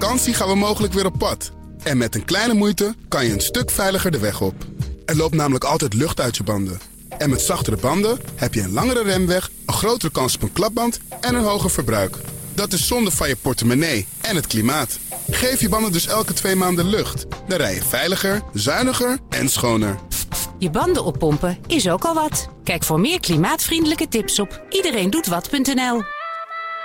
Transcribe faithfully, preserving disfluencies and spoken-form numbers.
vakantie gaan we mogelijk weer op pad. En met een kleine moeite kan je een stuk veiliger de weg op. Er loopt namelijk altijd lucht uit je banden. En met zachtere banden heb je een langere remweg, een grotere kans op een klapband en een hoger verbruik. Dat is zonde van je portemonnee en het klimaat. Geef je banden dus elke twee maanden lucht. Dan rij je veiliger, zuiniger en schoner. Je banden oppompen is ook al wat. Kijk voor meer klimaatvriendelijke tips op iedereendoetwat punt n l.